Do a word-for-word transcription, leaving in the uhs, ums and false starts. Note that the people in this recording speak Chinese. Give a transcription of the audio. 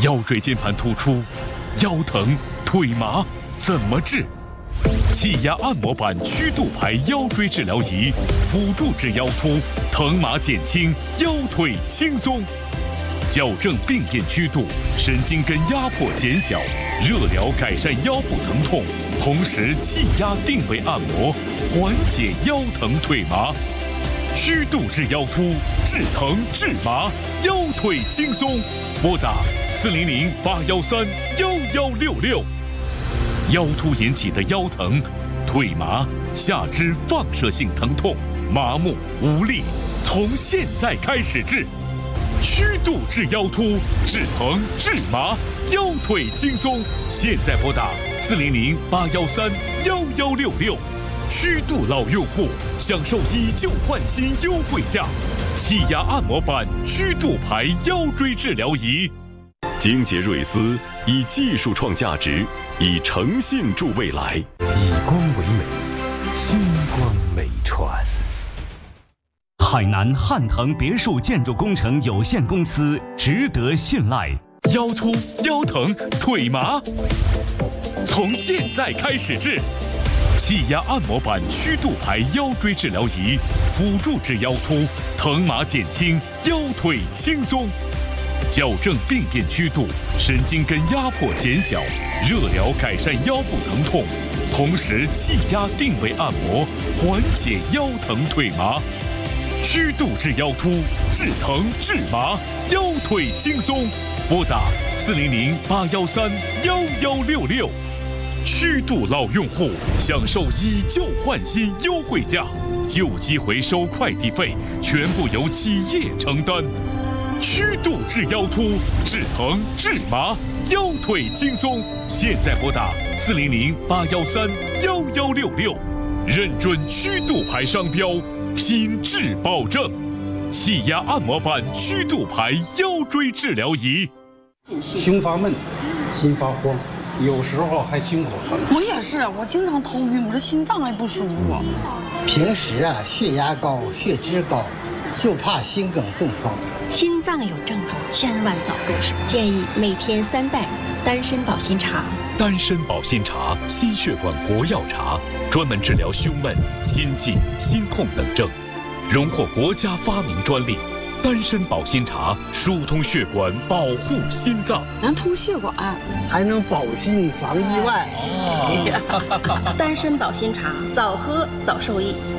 腰椎间盘突出、腰疼、腿麻怎么治？气压按摩板曲度牌腰椎治疗仪，辅助治腰突，疼麻减轻，腰腿轻松。矫正病变曲度，神经根压迫减小，热疗改善腰部疼痛，同时气压定位按摩，缓解腰疼腿麻。曲度治腰突，治疼治麻，腰腿轻松。拨打四零零八幺三幺幺六六。腰突引起的腰疼、腿麻、下肢放射性疼痛、麻木无力，从现在开始治。曲度治腰突，治疼治麻，腰腿轻松。现在拨打四零零八幺三幺幺六六。曲度老用户享受以旧换新优惠价，气压按摩板曲度牌腰椎治疗仪。 京捷瑞思以技术创价值，以诚信铸未来。 以光为美，星光美传。 海南汉腾别墅建筑工程有限公司值得信赖。 腰突、腰疼、腿麻，从现在开始治。气压按摩板曲度牌腰椎治疗仪，辅助治腰突，疼麻减轻，腰腿轻松。矫正病变曲度，神经根压迫减小，热疗改善腰部疼痛，同时气压定位按摩，缓解腰疼腿麻。曲度治腰突，治疼治麻，腰腿轻松。拨打四零零八幺三幺幺六六。曲度老用户享受以旧换新优惠价，旧机回收快递费全部由企业承担。曲度治腰突，治疼治麻，腰腿轻松。现在拨打四零零八幺三幺幺六六，认准曲度牌商标，品质保证。气压按摩板曲度牌腰椎治疗仪。 胸发闷，心发慌，有时候还胸口疼。 我也是，我经常头晕，我这心脏还不舒服。 平时啊，血压高，血脂高，就怕心梗中风。 心脏有症状，千万早入手。建议每天三袋丹参保心茶。 丹参保心茶，心血管活药茶，专门治疗胸闷、心悸、心痛等症，荣获国家发明专利。丹参保心茶疏通血管，保护心脏， 能通血管， 还能保心防意外。 丹参保心茶，早喝早受益。